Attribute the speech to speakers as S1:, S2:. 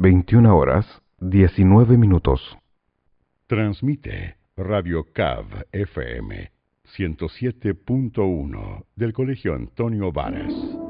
S1: 21:19.
S2: Transmite Radio CAV FM 107.1 del Colegio Antonio Varas.